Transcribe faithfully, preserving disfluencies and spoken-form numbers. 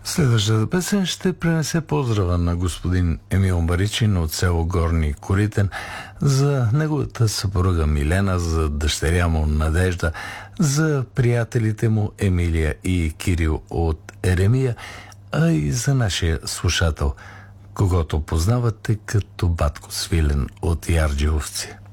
Следващата песен ще пренесе поздрава на господин Емил Баричин от село Горни Коритен за неговата съпруга Милена, за дъщеря му Надежда, за приятелите му Емилия и Кирил от Еремия, а и за нашия слушател, когото познавате като Батко Свилен от Ярджиовци.